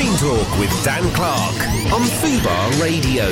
Train Talk with Dan Clark on Fubar Radio.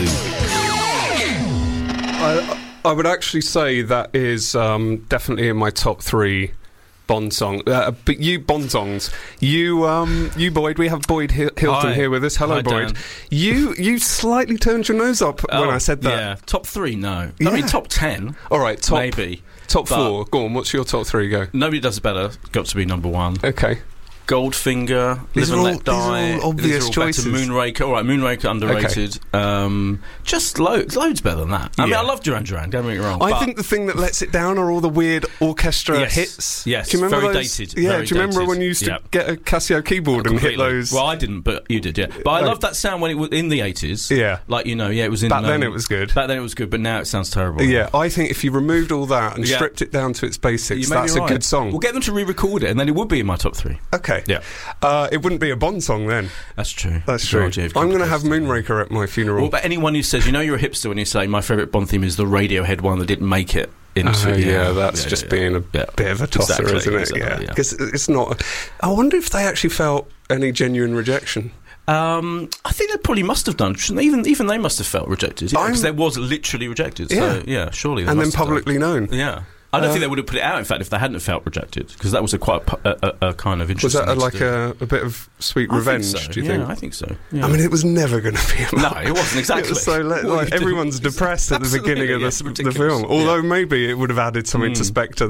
I would actually say that is definitely in my top 3 Bond song. But you Bond songs. You Boyd. We have Boyd Hilton here with us. Hello, Hi, Boyd. Dan. You slightly turned your nose up when I said that. Yeah, top 3, no. Yeah. I mean, top 10. All right, maybe. Top 4. Go on. What's your top 3? Go. Nobody Does It Better. Got to be number 1. Okay. Goldfinger, These Live are and all- Let Die. these are all obvious These are all choices. better. Moonraker, all right, Moonraker underrated. Just loads better than that. I mean, Yeah. I love Duran Duran. Don't get me wrong. I but think the thing that lets it down are all the weird orchestra Yes. hits. Yes, do you remember very those? dated, Yeah, very do you remember dated. when you used to Yep. get a Casio keyboard and hit completely. those? Well, I didn't, but you did, yeah. But I love that sound when it was in the 80s. Yeah. Like, you know, yeah, it was in... Back then it was good. Back then it was good, but now it sounds terrible. Yeah, I think if you removed all that and Yeah. stripped it down to its basics, You may that's be a right. good song. We'll get them to re-record it, and then it would be in my top 3. Okay. Yeah. It wouldn't be a Bond song then. That's true. That's true. God, yeah, I'm going to have complicated. Moonraker at my funeral. What about anyone who says, you know, you're a hipster when you say my favourite Bond theme is the Radiohead one that didn't make it into... That's just being a bit of a tosser, Exactly, isn't it? exactly, yeah. Because it's not... I wonder if they actually felt any genuine rejection. I think they probably must have done. Even they must have felt rejected. Because there was literally rejected. So, yeah, surely they And then must have publicly known. done. Yeah. I don't think they would have put it out, in fact, if they hadn't felt rejected, because that was a quite a kind of Was interesting... that a bit of sweet revenge, do you think? Yeah, I think so. Yeah. I mean, it was never going to be about... No, it wasn't exactly. It was so What are you everyone's doing? depressed at the beginning of Absolutely, the ridiculous. film. Although maybe it would have added something to Spectre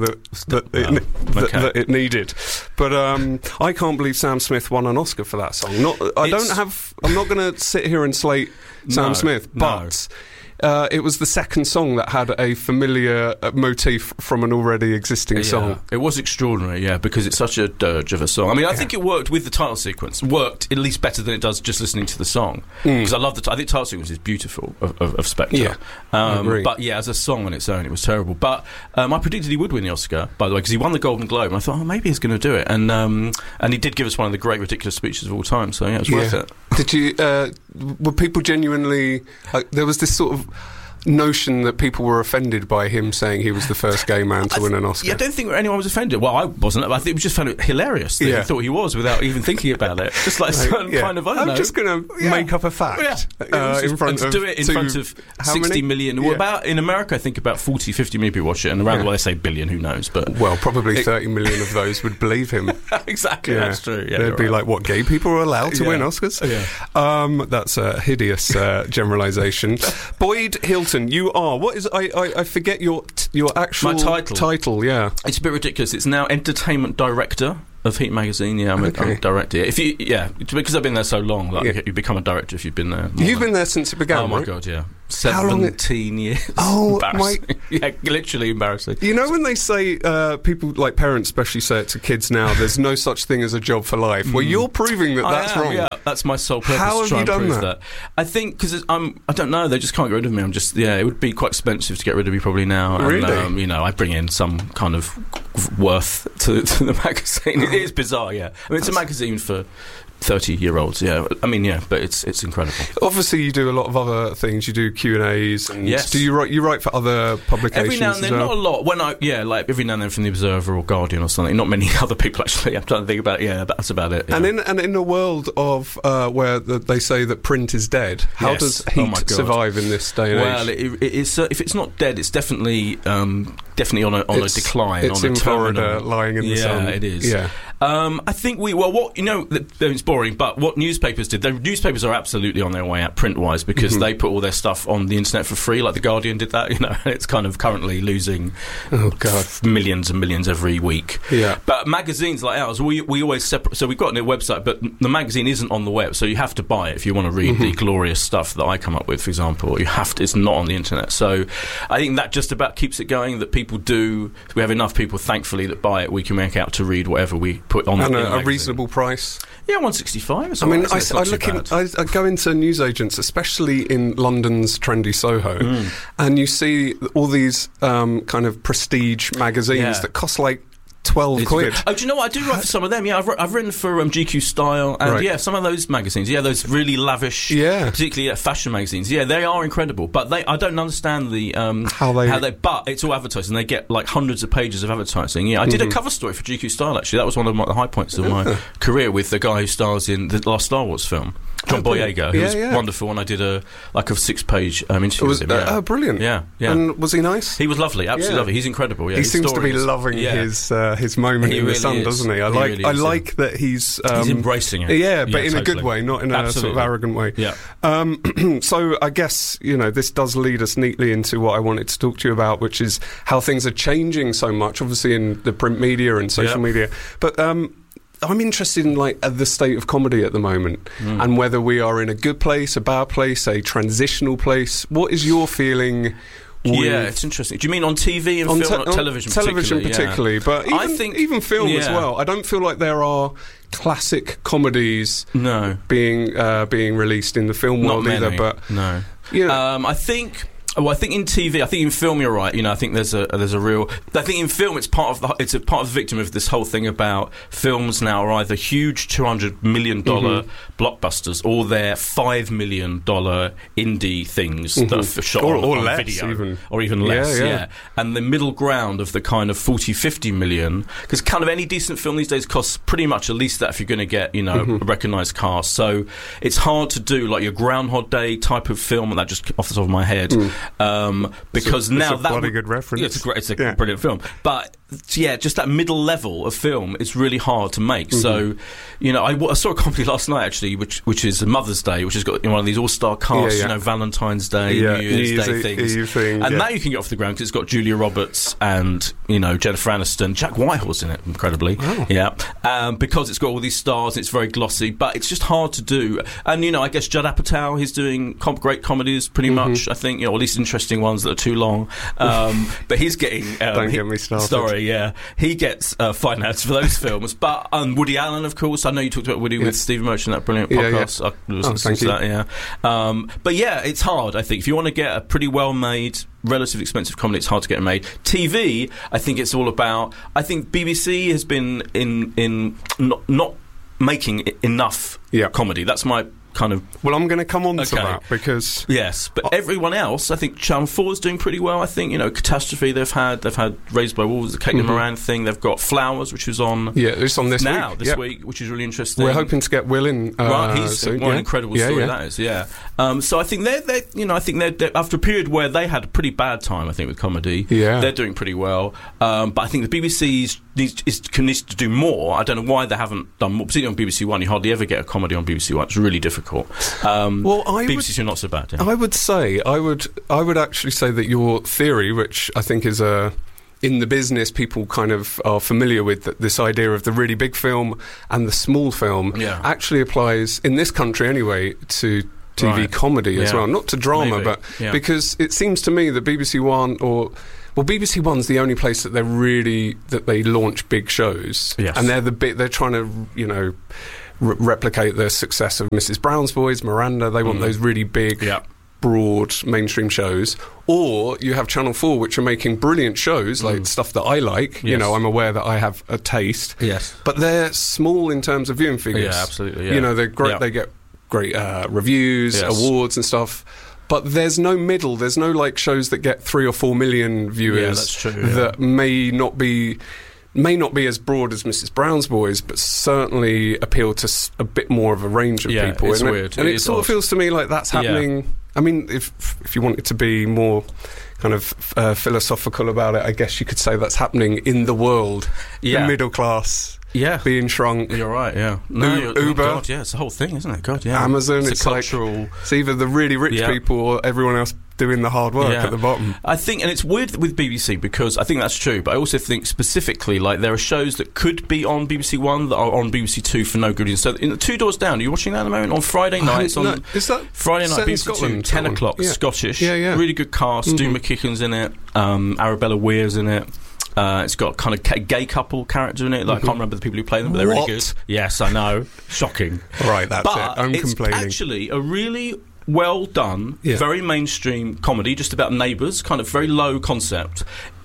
that it needed. But I can't believe Sam Smith won an Oscar for that song. I'm not going to sit here and slate Sam Smith, but... it was the second song that had a familiar motif from an already existing song. It was extraordinary, yeah, because it's such a dirge of a song. I mean, I think it worked with the title sequence. Worked at least better than it does just listening to the song. Because I love I think title sequence is beautiful of Spectre. Yeah, I agree. But yeah, as a song on its own, it was terrible. But I predicted he would win the Oscar, by the way, because he won the Golden Globe, and I thought, maybe he's going to do it. And he did give us one of the great ridiculous speeches of all time. So yeah, it was worth it. Did you? Were people genuinely? There was this sort of notion that people were offended by him saying he was the first gay man to win an Oscar. Yeah, I don't think anyone was offended. Well, I wasn't. I think we just found it hilarious that he thought he was without even thinking about it. Just like some kind of, I don't know. I'm just going to make up a fact in front of... do it in front of 60 million. Well, about, in America, I think about 40, 50 million people watch it, and around the world they say billion, who knows. But well, probably 30 million of those would believe him. Exactly, that's true. Yeah, they'd be like, what, gay people are allowed to win Oscars? Yeah. That's a hideous generalisation. Boyd Hilton, you are... What is... I forget your actual... My title. Yeah. It's a bit ridiculous. It's now Entertainment Director of Heat Magazine. Yeah, I'm a director. Because I've been there so long, you become a director if you've been there. You've been there since it began, Oh my right? God, yeah. How long 17 years. Oh, embarrassing. Yeah, literally embarrassing. You know when they say, people, like parents especially say it to kids now, there's no such thing as a job for life. Well, you're proving that that's wrong. Yeah, that's my sole purpose. How have to try you and done prove that? I think because I don't know, they just can't get rid of me. It would be quite expensive to get rid of me probably now. And, Really? I bring in some kind of worth to the magazine. It is bizarre, yeah. I mean, it's a magazine for 30-year-olds, yeah. I mean, yeah, but it's incredible. Obviously, you do a lot of other things. You do Q&As. And yes. Do you write for other publications? Every now and then, not a lot. Like every now and then from the Observer or Guardian or something. Not many other people actually. I'm trying to think about it. Yeah, that's about it. Yeah. And in a world of where they say that print is dead, how does Heat survive in this day and age? Well, it's if it's not dead, it's definitely on a decline. It's on in a Florida, lying in the sun. Yeah, it is. Yeah. I think it's boring, but what newspapers did, the newspapers are absolutely on their way out print-wise because they put all their stuff on the internet for free, like The Guardian did that, and it's kind of currently losing millions and millions every week. Yeah. But magazines like ours, we always separate, so we've got a website, but the magazine isn't on the web, so you have to buy it if you want to read the glorious stuff that I come up with, for example. It's not on the internet. So I think that just about keeps it going, that people do. We have enough people, thankfully, that buy it. We can make out to read whatever we put on and a reasonable price. Yeah, $165. I mean, I go into newsagents, especially in London's trendy Soho, and you see all these kind of prestige magazines that cost like 12 quid. Oh, do you know what? I do write for some of them. Yeah, I've written for GQ Style and some of those magazines. Yeah, those really lavish, particularly fashion magazines. Yeah, they are incredible. But I don't understand the how they. But it's all advertising. They get like hundreds of pages of advertising. Yeah, I did a cover story for GQ Style. Actually, that was one of the high points of my career with the guy who stars in the last Star Wars film, John Boyega, who was wonderful. And I did a 6-page interview with him. Oh, brilliant! Yeah. And was he nice? He was lovely, absolutely lovely. He's incredible. Yeah, he seems to be loving his moment in the sun, doesn't he? I like that he's embracing it. Yeah, but in a good way, not in a sort of arrogant way. Yeah. So I guess this does lead us neatly into what I wanted to talk to you about, which is how things are changing so much, obviously in the print media and social media. But I'm interested in the state of comedy at the moment and whether we are in a good place, a bad place, a transitional place. What is your feeling? Yeah, it's interesting. Do you mean on TV and film, not television? Television particularly, but even film as well. I don't feel like there are classic comedies being released in the film world either. But I think. Well, I think in TV, I think in film, you're right. I think there's a real. I think in film, it's a part of the victim of this whole thing about films now are either huge $200 million blockbusters or they're $5 million indie things that are shot on less, video, or even less. Yeah. And the middle ground of the kind of 40-50 million, because kind of any decent film these days costs pretty much at least that if you're going to get a recognised cast. So it's hard to do like your Groundhog Day type of film, that just off the top of my head. Because now that's a bloody good reference. It's a brilliant film, but just that middle level of film is really hard to make. So, I saw a comedy last night actually, which is Mother's Day, which has got one of these all-star casts, Valentine's Day, New Year's Day things, and now you can get off the ground because it's got Julia Roberts and Jennifer Aniston, Jack Whitehall's in it, incredibly, because it's got all these stars, and it's very glossy, but it's just hard to do. And I guess Judd Apatow, he's doing great comedies pretty much. I think, or at least interesting ones that are too long. But he's getting don't get me started. Sorry, he gets finance for those films. But Woody Allen, of course. I know you talked about Woody with Steve Merchant, that brilliant podcast. I listened to that. But it's hard. I think if you want to get a pretty well-made, relatively expensive comedy, it's hard to get it made. TV, I think it's all about. I think BBC has been in not making enough comedy. That's my kind of. Well, I'm going to come on to that because but everyone else, I think Channel 4 is doing pretty well. I think Catastrophe they've had Raised by Wolves, the Caitlin Moran thing. They've got Flowers, which was on it's on this week, which is really interesting. We're hoping to get Will in. He's soon, what an incredible story that is. So I think they're after a period where they had a pretty bad time, I think, with comedy. They're doing pretty well. But I think the BBC needs to do more. I don't know why they haven't done more. Particularly on BBC One, you hardly ever get a comedy on BBC One. It's really difficult. BBC's not so bad. I would actually say that your theory, which I think is in the business, people kind of are familiar with this idea of the really big film and the small film, actually applies in this country anyway to TV comedy as well, not to drama, but because it seems to me that BBC One BBC One's the only place that they launch big shows, and they're trying to replicate the success of Mrs. Brown's Boys, Miranda. They want those really big, broad mainstream shows. Or you have Channel 4, which are making brilliant shows, like stuff that I like. I'm aware that I have a taste. But they're small in terms of viewing figures. Yeah, absolutely. They're great. They get great reviews, awards and stuff. But there's no middle. There's no shows that get 3 or 4 million viewers. That's true. That may not be as broad as Mrs. Brown's Boys, but certainly appeal to a bit more of a range of people. It's weird. And it sort of feels to me like that's happening. I mean, if you wanted to be more kind of philosophical about it, I guess you could say that's happening in the world. The middle class being shrunk. You're right, Uber. God, it's the whole thing, isn't it? God, Amazon, it's cultural. It's either the really rich people or everyone else doing the hard work at the bottom. I think, and it's weird with BBC because I think that's true, but I also think specifically there are shows that could be on BBC One that are on BBC Two for no good reason. So in Two Doors Down, are you watching that at the moment? On Friday nights is that Friday night BBC Two, 10 o'clock, Scottish, really good cast. Stu McKicken's in it, Arabella Weir's in it. It's got kind of gay couple character in it. I can't remember the people who play them, but they're really good. Yes, I know. Shocking. Right, that's it. I'm complaining. It's actually a really well done, very mainstream comedy, just about neighbours, kind of very low concept.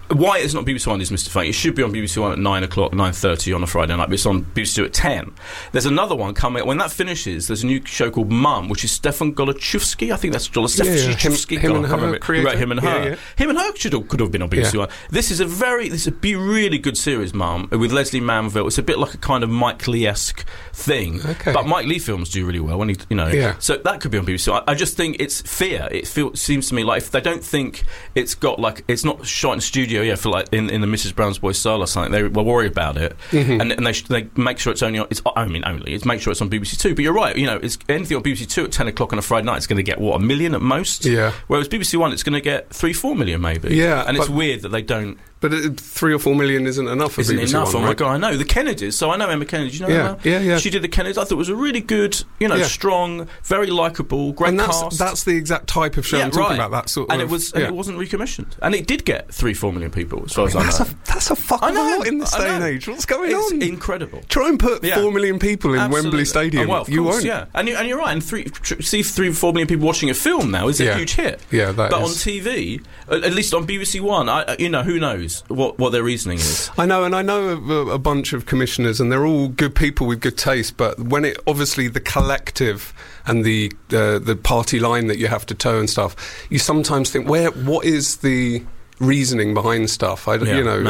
why it's not BBC One is mystifying. It should be on BBC One at 9 o'clock, 9:30 on a Friday night, but it's on BBC Two at 10. There's another one coming. When that finishes, there's a new show called Mum, which is Stefan Golochevsky. I think that's Golochevsky. Him and her. Him and her. Him and her could have been on BBC One. This is a really good series, Mum, with Leslie Manville. It's a bit like a kind of Mike Lee-esque thing. Okay. But Mike Lee films do really well when so that could be on BBC One. I just think it's fear. It seems to me like if they don't think it's got like it's not shot in studio, for like in the Mrs. Brown's Boy style or something, they will worry about it, and they make sure it's only it's make sure it's on BBC Two. But you're right, it's anything on BBC Two at 10 o'clock on a Friday night, it's going to get 1 million at most. Yeah. Whereas BBC One, it's going to get 3-4 million maybe. Yeah. And it's weird that they don't. But 3 or 4 million isn't enough for BBC One. Isn't enough? Oh my God, I know the Kennedys. So I know Emma Kennedy. Do you know her? Yeah. She did the Kennedys. I thought it was a really good, strong, very likeable, great cast. That's the exact type of show I'm talking about. That sort of. And it wasn't recommissioned, and it did get 3-4 million people. As far as I know. That's a fucking lot in this day and age. What's going on? It's incredible. Try and put 4 million people in Wembley Stadium. Well, you won't. Yeah, and you're right. And 3-4 million people watching a film now is a huge hit. Yeah, but on TV, at least on BBC One, who knows what their reasoning is. I know a bunch of commissioners, and they're all good people with good taste. But when it obviously the collective and the party line that you have to toe and stuff, you sometimes think, what is the reasoning behind stuff? I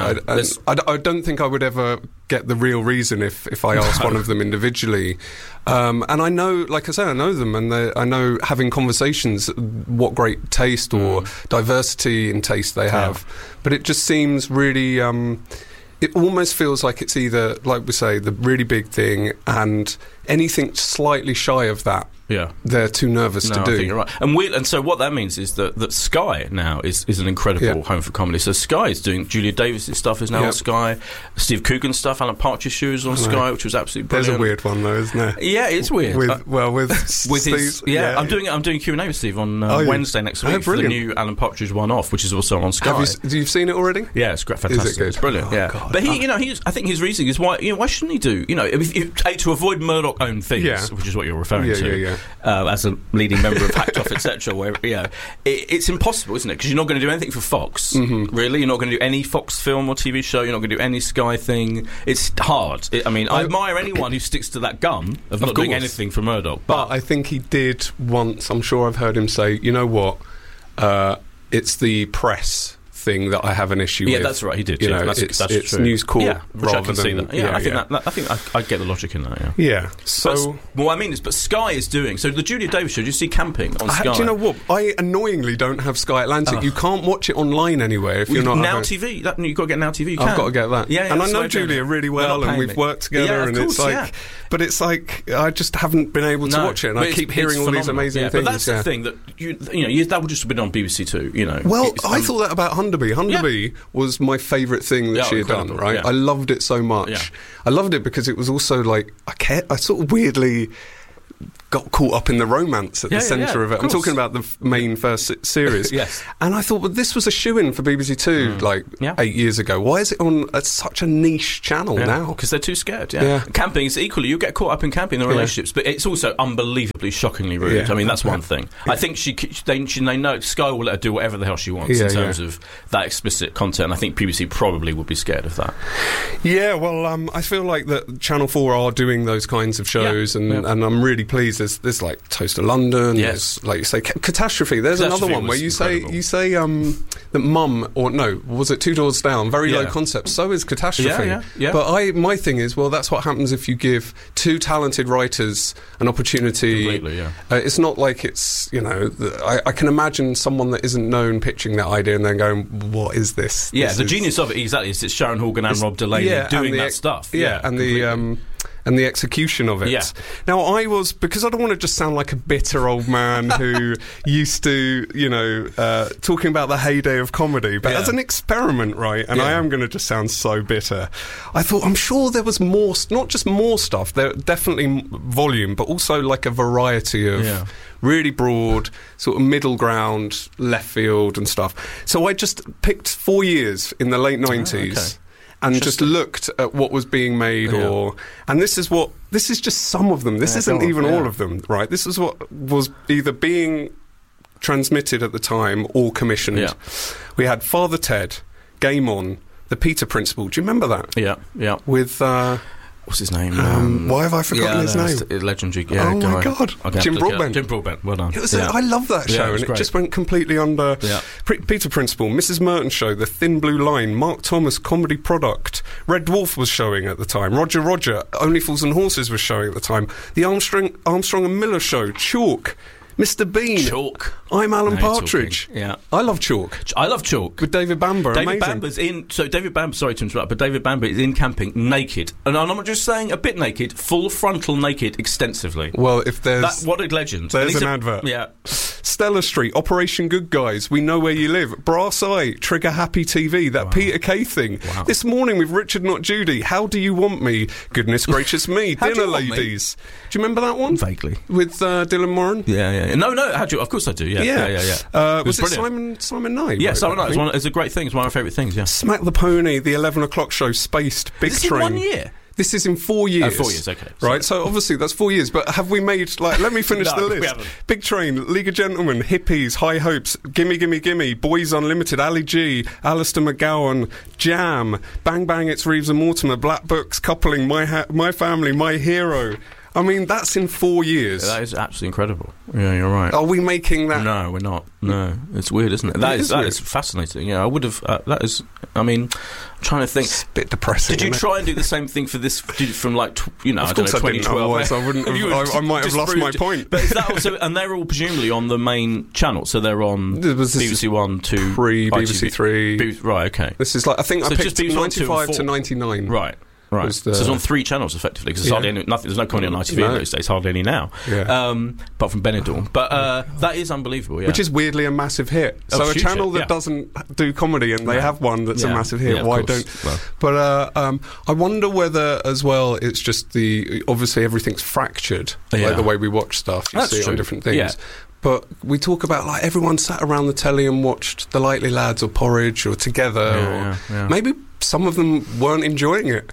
don't think I would ever get the real reason if I asked one of them individually. And I know, like I say, I know them, and I know having conversations what great taste or diversity in taste they have. But it just seems really. It almost feels like it's either, like we say, the really big thing, and anything slightly shy of that. Yeah, they're too nervous to do. I think you're right. And so what that means is that Sky now is an incredible home for comedy. So Sky is doing Julia Davis' stuff is now on Sky. Steve Coogan's stuff, Alan Partridge's show is on Sky, which was absolutely brilliant. There's a weird one though, isn't there? Yeah, it's weird. With Steve, I'm doing Q&A with Steve on Wednesday next week for the new Alan Partridge one-off, which is also on Sky. Have you seen it already? Yeah, it's great, fantastic. Is it good? It's brilliant. God. But I think his reasoning is why shouldn't he do? To avoid Murdoch-owned things, which is what you're referring to. As a leading member of Hacked Off, etc. Where it's impossible, isn't it? Because you're not going to do anything for Fox. Really, you're not going to do any Fox film or TV show. You're not going to do any Sky thing. It's hard. I admire anyone who sticks to that gun of not doing anything for Murdoch. But I think he did once. I'm sure I've heard him say, you know what? It's the press thing that I have an issue with. Yeah, that's right. He did. That's it's true. News Corp rather than. I think I get the logic in that. Yeah. So what I mean is, but Sky is doing. So the Julia Davis show. Do you see Camping on Sky? Do you know what? I annoyingly don't have Sky Atlantic. You can't watch it online anywhere if you're not. Now TV. You've got to get Now TV. I've got to get that. Yeah. And I know Julia really well, and we've worked together. And it's like, but it's like I just haven't been able to watch it, and I keep hearing all these amazing things. But that's the thing that that would just have been on BBC Two. Well, I thought that about Hunderby. Hunderby was my favourite thing that she had done, right? Yeah. I loved it so much. Yeah. I loved it because it was also like, I sort of weirdly got caught up in the romance at the centre of it. I'm talking about the main first series. Yes. And I thought, well, this was a shoo-in for BBC Two 8 years ago. Why is it on such a niche channel now? Because they're too scared, Camping is equally, you get caught up in Camping, the relationships, but it's also unbelievably, shockingly rude. I mean, that's one thing. I think they know Sky will let her do whatever the hell she wants in terms of that explicit content, and I think BBC probably would be scared of that. Yeah, well, I feel like that Channel 4 are doing those kinds of shows, and I'm really pleased. There's like Toast of London. There's, like you say, Catastrophe. There's another one where you say that Mum, or no, was it Two Doors Down? Very low concept. So is Catastrophe. Yeah. But my thing is, well, that's what happens if you give two talented writers an opportunity. Completely, yeah. It's not like it's I can imagine someone that isn't known pitching that idea and then going, what is this? Yeah, the genius of it exactly is it's Sharon Horgan and Rob Delaney doing that stuff. Yeah, and the execution of it. Yeah. Now, because I don't want to just sound like a bitter old man who used to, talking about the heyday of comedy, but as an experiment, right, and I am going to just sound so bitter, I thought, I'm sure there was more, not just more stuff, there definitely volume, but also like a variety of really broad, sort of middle ground, left field and stuff. So I just picked 4 years in the late 90s. And just looked at what was being made, and this is just some of them. This isn't even all of them, right? This is what was either being transmitted at the time or commissioned. Yeah. We had Father Ted, Game On, The Peter Principle. Do you remember that? Yeah. With... what's his name? Why have I forgotten his name? Legendary. Yeah, oh my God, Jim Broadbent. Jim Broadbent. Well done. I love that show, and it just went completely under. Yeah. Peter Principle, Mrs. Merton Show, The Thin Blue Line, Mark Thomas Comedy Product, Red Dwarf was showing at the time, Roger, Only Fools and Horses was showing at the time, The Armstrong and Miller Show, Chalk. Mr. Bean. Chalk. I'm Alan Partridge. Yeah. I love Chalk. I love Chalk. With David Bamber. David Bamber's in... So David Bamber, sorry to interrupt, but David Bamber is in camping naked. And I'm not just saying a bit naked, full frontal naked extensively. Well, if there's... What a legend. There's an advert. Yeah. Stella Street, Operation Good Guys, We Know Where You Live, Brass Eye, Trigger Happy TV, that Peter Kay thing. Wow. This morning with Richard Not Judy, How Do You Want Me? Goodness gracious me, Dinner Ladies. Do you remember that one? Vaguely. With Dylan Moran? Yeah. No, of course I do, yeah. Was it Simon Knight? Yeah, Simon Knight. It's a great thing. It's one of my favourite things, yeah. Smack the Pony, the 11 o'clock show, Spaced, Big Train. In 1 year? This is in 4 years. 4 years, okay. Right, so obviously that's 4 years, but have we made, let me finish the list. We haven't. Big Train, League of Gentlemen, Hippies, High Hopes, Gimme Gimme Gimme, Boys Unlimited, Ali G, Alistair McGowan, Jam, Bang Bang, It's Reeves and Mortimer, Black Books, Coupling, My Family, My Hero. I mean, that's in 4 years. That is absolutely incredible. Yeah, you're right. Are we making that? No, we're not. No, it's weird, isn't it? That is fascinating. Yeah, I would have. That is. I mean, I'm trying to think. It's a bit depressing. Did you try and do the same thing for this? From I don't know, 2012. I wouldn't. I might have lost my point. But is that also? And they're all presumably on the main channel, so they're on BBC 1, 2, BBC 3. Right. Okay. This is I think I picked 95 to 99. Right. Right, so it's on 3 channels effectively because there's no comedy on ITV in those days, hardly any now, apart from Benidorm. But that is unbelievable, which is weirdly a massive hit. So a channel that doesn't do comedy and they have one that's a massive hit. Why don't? Well. But I wonder whether as well it's just obviously everything's fractured, like the way we watch stuff. You see it on different things. Yeah. But we talk about everyone sat around the telly and watched The Likely Lads or Porridge or Together, maybe some of them weren't enjoying it.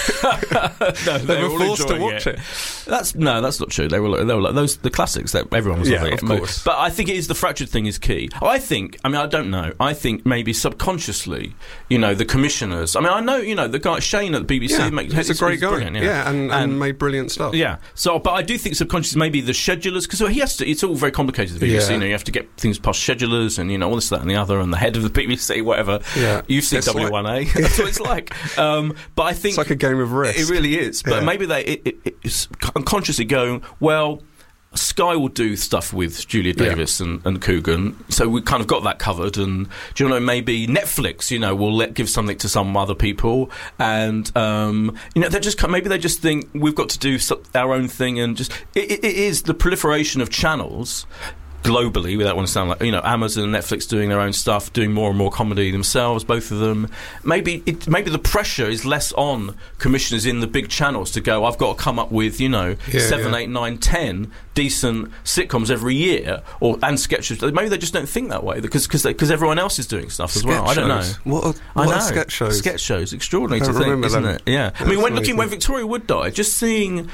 No, they were forced to watch it. That's not true. They were like the classics that everyone was loving. Of course. But I think it is the fractured thing is key. I don't know. I think maybe subconsciously, the commissioners. I know, the guy Shane at the BBC. He's a great guy. And made brilliant stuff. Yeah. So, but I do think subconsciously maybe the schedulers, because he has to. It's all very complicated. The BBC. You have to get things past schedulers and all this, that, and the other, and the head of the BBC, whatever. Yeah. You've seen W1A. That's what it's like. But I think. Like a game of Risk. It really is. But maybe it's unconsciously going, well, Sky will do stuff with Julia Davis and Coogan, so we kind of got that covered. And maybe Netflix, will give something to some other people, and they just think we've got to do our own thing, and just it is the proliferation of channels. Globally, without want to sound like Amazon and Netflix doing their own stuff, doing more and more comedy themselves, both of them. Maybe the pressure is less on commissioners in the big channels to go, I've got to come up with 7, 8, 9, 10 decent sitcoms every year and sketches. Maybe they just don't think that way because everyone else is doing stuff as well. I don't know. What are sketch shows? Sketch shows, extraordinary to think, isn't it? Yeah. I mean, when Victoria Wood died, just seeing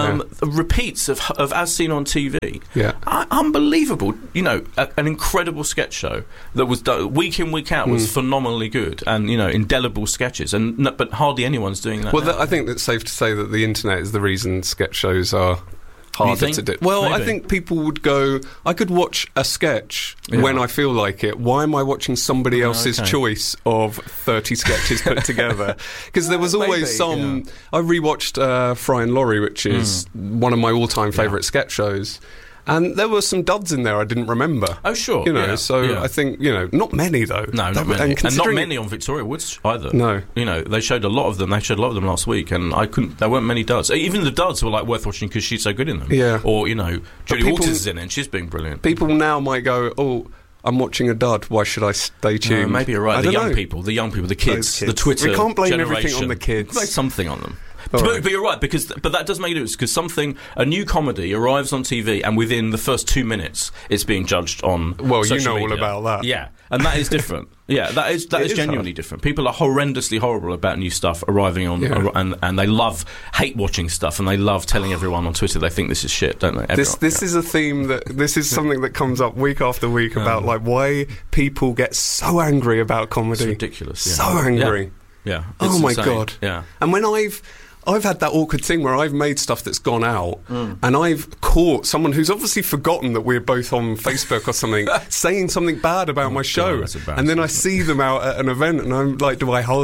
repeats of As Seen on TV, unbelievable. An incredible sketch show that was done week in, week out was phenomenally good, and indelible sketches, but hardly anyone's doing that. Well, I think it's safe to say that the internet is the reason sketch shows are harder to do. Well, maybe. I think people would go, I could watch a sketch when I feel like it. Why am I watching somebody else's choice of 30 sketches put together? Because there was always some... I rewatched Fry and Laurie, which is one of my all-time favourite sketch shows. And there were some duds in there I didn't remember. Oh, sure. I think, not many, though. No, not many. And not many on Victoria Woods either. No. They showed a lot of them. They showed a lot of them last week, and there weren't many duds. Even the duds were, worth watching because she's so good in them. Yeah. Or, Julie Walters is in it, and she's being brilliant. People now might go, I'm watching a dud. Why should I stay tuned? Maybe you're right. The young people, the kids, the Twitter We can't blame generation. Everything on the kids. Blame something on them. But you're right, but that does make a difference, because a new comedy arrives on TV, and within the first 2 minutes, it's being judged on social media. All about that. Yeah, and that is different. Yeah, that is genuinely different. People are horrendously horrible about new stuff arriving on, and they hate watching stuff, and they love telling everyone on Twitter they think this is shit, don't they? This is a theme this is something that comes up week after week about like why people get so angry about comedy. It's ridiculous. Yeah. So angry. Yeah. Oh my God. Yeah. And when I've had that awkward thing where I've made stuff that's gone out and I've caught someone who's obviously forgotten that we're both on Facebook or something saying something bad about my show, and then I see them out at an event and I'm like,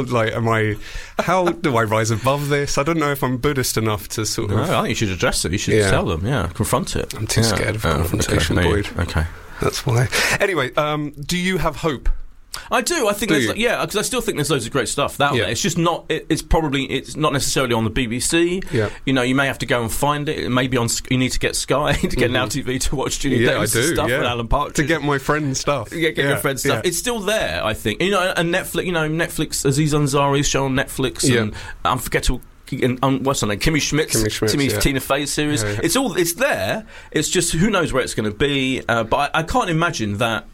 how do I rise above this? I don't know if I'm Buddhist enough to sort of... I think you should address it. You should tell them, confront it. I'm too scared of confrontation, Boyd. Okay. That's why. Anyway, do you have hope? I do. I think because I still think there's loads of great stuff out there. It's just not. It's not necessarily on the BBC. Yeah. You may have to go and find it. It may be on. You need to get Sky to get Now TV to watch Judy Davis stuff and Alan Partridge to get my friend's stuff. Get your friend's stuff. It's still there, I think. And Netflix. Netflix. Aziz Ansari's show on Netflix and Unforgettable. And what's her name? Kimmy Schmidt's Tina Fey's series. Yeah. It's there. It's just who knows where it's going to be. But I can't imagine that.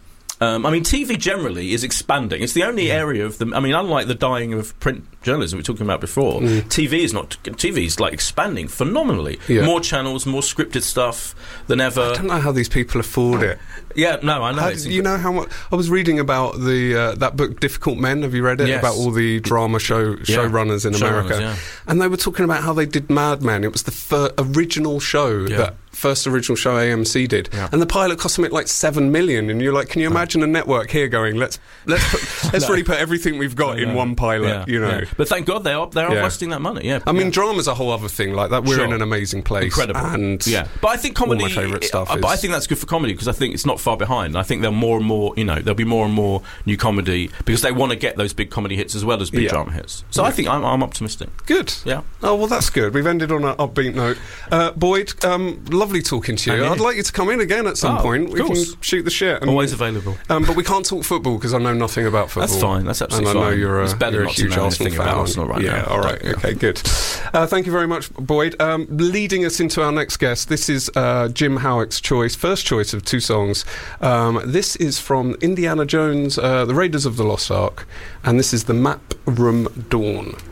TV generally is expanding. It's the only area of unlike the dying of print journalism we were talking about before, TV is like expanding phenomenally. Yeah. More channels, more scripted stuff than ever. I don't know how these people afford it. Yeah, no, I know. You know how much I was reading about the that book Difficult Men. Have you read it? Yes. About all the drama showrunners in America, and they were talking about how they did Mad Men. It was the original show first original show AMC did, and the pilot cost them like $7 million. And you're like, can you imagine a network here going, let's really put everything we've got in one pilot, But thank God they are investing that money. Yeah, I mean, drama's a whole other thing. Like that, we're in an amazing place. Incredible. And but I think comedy. All my favourite stuff. But I think that's good for comedy because I think it's not far behind. I think there'll be more and more new comedy because they want to get those big comedy hits as well as big drama hits. So I think I'm optimistic. Good. Yeah. Oh well, that's good. We've ended on an upbeat note. Boyd, lovely talking to you. I'd like you to come in again at some point. We can shoot the shit. Always available. But we can't talk football because I know nothing about football. That's fine. That's absolutely fine. And I know it's better you're not a huge to know Arsenal fan. About Arsenal right now. All right. Okay, good. Thank you very much, Boyd. Leading us into our next guest, this is Jim Howick's first choice of two songs. This is from Indiana Jones, The Raiders of the Lost Ark, and this is The Map Room Dawn.